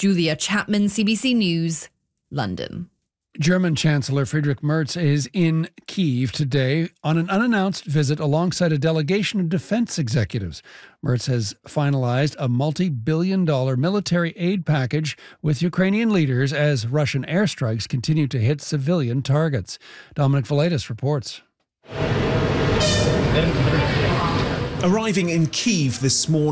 Julia Chapman, CBC News, London. German Chancellor Friedrich Merz is in Kyiv today on an unannounced visit alongside a delegation of defense executives. Merz has finalized a multi-billion-dollar military aid package with Ukrainian leaders as Russian airstrikes continue to hit civilian targets. Dominic Villegas reports. Arriving in Kyiv this morning,